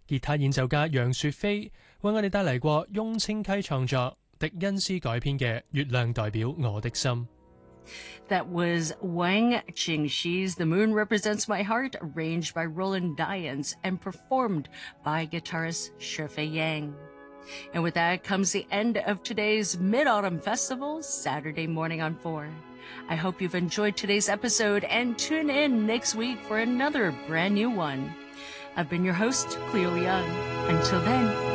吉他演奏家楊雪飛為我哋帶嚟過翁清溪創作、狄恩斯改編嘅《月亮代表我的心》。 That was Wang Qingxi's The Moon Represents My Heart, arranged by Roland Dyens and performed by guitarist Shifei Yang. And with that comes the end of today's Mid-Autumn Festival, Saturday morning on 4. I hope you've enjoyed today's episode and tune in next week for another brand new one. I've been your host, Cleo Leung. Until then,